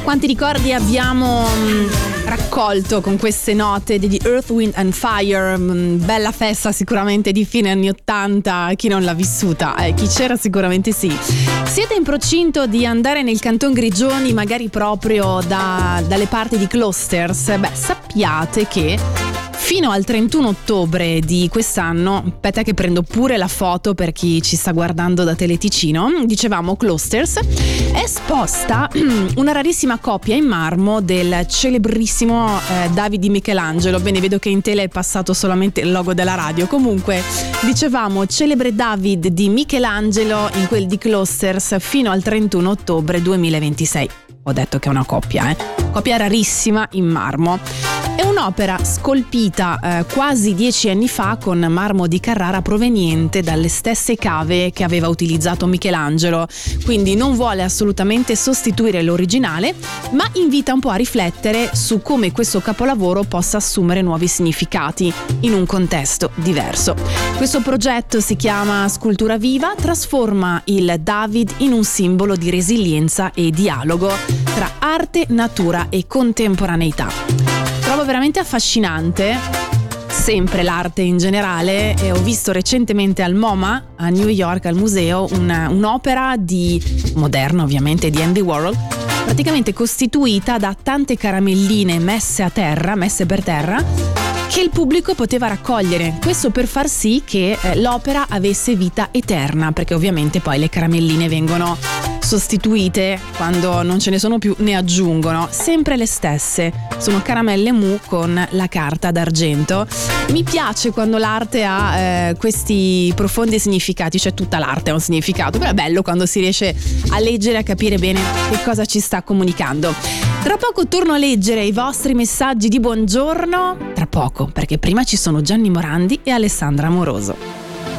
quanti ricordi abbiamo raccolto con queste note degli Earth, Wind and Fire. Bella festa sicuramente di fine anni 80, chi non l'ha vissuta? Chi c'era sicuramente sì. Siete in procinto di andare nel Canton Grigioni, magari proprio dalle parti di Klosters? Beh, sappiate che fino al 31 ottobre di quest'anno, aspetta che prendo pure la foto per chi ci sta guardando da Teleticino, dicevamo Klosters, è esposta una rarissima copia in marmo del celebrissimo David di Michelangelo. Bene, vedo che in tele è passato solamente il logo della radio. Comunque, dicevamo celebre David di Michelangelo in quel di Klosters fino al 31 ottobre 2026. Ho detto che è una copia rarissima in marmo. È un'opera scolpita quasi 10 anni fa con marmo di Carrara proveniente dalle stesse cave che aveva utilizzato Michelangelo, quindi non vuole assolutamente sostituire l'originale, ma invita un po' a riflettere su come questo capolavoro possa assumere nuovi significati in un contesto diverso. Questo progetto si chiama Scultura Viva, trasforma il David in un simbolo di resilienza e dialogo tra arte, natura e contemporaneità. Trovo veramente affascinante sempre l'arte in generale e ho visto recentemente al MoMA a New York, al museo, un'opera moderna ovviamente di Andy Warhol, praticamente costituita da tante caramelline messe per terra che il pubblico poteva raccogliere. Questo per far sì che l'opera avesse vita eterna, perché ovviamente poi le caramelline vengono sostituite quando non ce ne sono più, ne aggiungono sempre le stesse, sono caramelle Mu con la carta d'argento. Mi piace quando l'arte ha questi profondi significati, cioè tutta l'arte ha un significato, però è bello quando si riesce a leggere, a capire bene che cosa ci sta comunicando. Tra poco torno a leggere i vostri messaggi di buongiorno, tra poco, perché prima ci sono Gianni Morandi e Alessandra Amoroso.